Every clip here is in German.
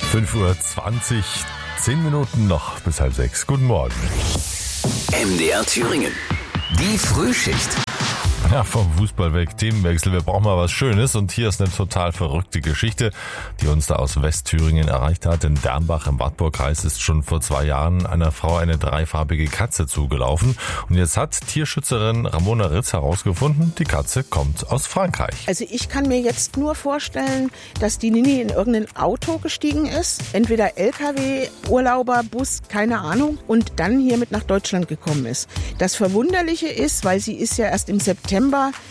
5:20 Uhr, 10 Minuten noch bis 5:30. Guten Morgen. MDR Thüringen. Die Frühschicht. Ja, vom Fußball weg, Themenwechsel. Wir brauchen mal was Schönes und hier ist eine total verrückte Geschichte, die uns da aus Westthüringen erreicht hat. In Dernbach im Wartburgkreis ist schon vor 2 Jahren einer Frau eine dreifarbige Katze zugelaufen. Und jetzt hat Tierschützerin Ramona Ritz herausgefunden, die Katze kommt aus Frankreich. Also ich kann mir jetzt nur vorstellen, dass die Nini in irgendein Auto gestiegen ist, entweder LKW, Urlauber, Bus, keine Ahnung, und dann hier mit nach Deutschland gekommen ist. Das Verwunderliche ist, weil sie ist ja erst im September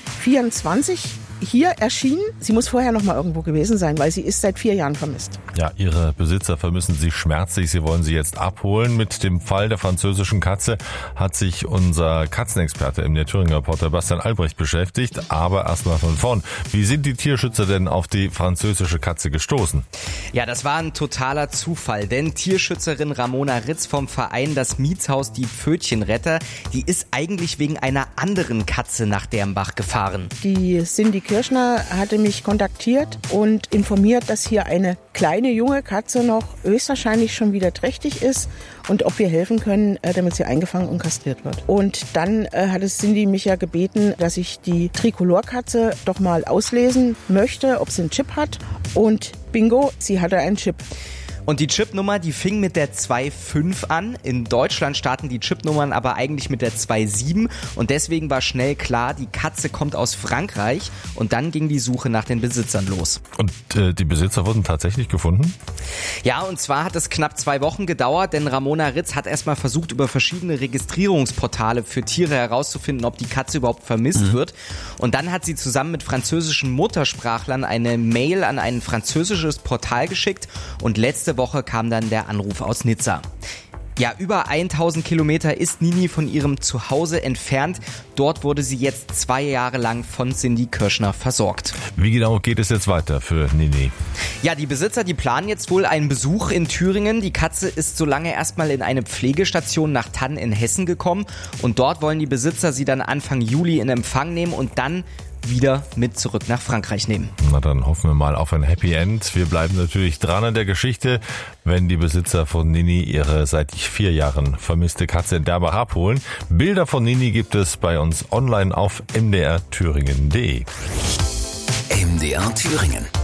24 hier erschienen. Sie muss vorher noch mal irgendwo gewesen sein, weil sie ist seit 4 Jahren vermisst. Ja, ihre Besitzer vermissen sie schmerzlich. Sie wollen sie jetzt abholen. Mit dem Fall der französischen Katze hat sich unser Katzenexperte im Thüringer Reporter Bastian Albrecht beschäftigt. Aber erstmal von vorn. Wie sind die Tierschützer denn auf die französische Katze gestoßen? Ja, das war ein totaler Zufall, denn Tierschützerin Ramona Ritz vom Verein Das Mietshaus Die Pfötchenretter, die ist eigentlich wegen einer anderen Katze nach Dernbach gefahren. Die Cindy Kirschner hatte mich kontaktiert und informiert, dass hier eine kleine junge Katze noch höchstwahrscheinlich schon wieder trächtig ist und ob wir helfen können, damit sie eingefangen und kastriert wird. Und dann hat es Cindy mich ja gebeten, dass ich die Tricolor-Katze doch mal auslesen möchte, ob sie einen Chip hat. Und bingo, sie hatte einen Chip. Und die Chipnummer, die fing mit der 2.5 an. In Deutschland starten die Chipnummern aber eigentlich mit der 2.7. Und deswegen war schnell klar, die Katze kommt aus Frankreich. Und dann ging die Suche nach den Besitzern los. Und die Besitzer wurden tatsächlich gefunden? Ja, und zwar hat es knapp 2 Wochen gedauert, denn Ramona Ritz hat erstmal versucht, über verschiedene Registrierungsportale für Tiere herauszufinden, ob die Katze überhaupt vermisst wird. Und dann hat sie zusammen mit französischen Muttersprachlern eine Mail an ein französisches Portal geschickt. Und letzte Woche kam dann der Anruf aus Nizza. Ja, über 1000 Kilometer ist Nini von ihrem Zuhause entfernt. Dort wurde sie jetzt 2 Jahre lang von Cindy Kirschner versorgt. Wie genau geht es jetzt weiter für Nini? Ja, die Besitzer, die planen jetzt wohl einen Besuch in Thüringen. Die Katze ist so lange erstmal in eine Pflegestation nach Thann in Hessen gekommen. Und dort wollen die Besitzer sie dann Anfang Juli in Empfang nehmen und dann wieder mit zurück nach Frankreich nehmen. Na, dann hoffen wir mal auf ein Happy End. Wir bleiben natürlich dran an der Geschichte, wenn die Besitzer von Nini ihre seit 4 Jahren vermisste Katze in Dernbach abholen. Bilder von Nini gibt es bei uns online auf mdrthüringen.de. MDR Thüringen.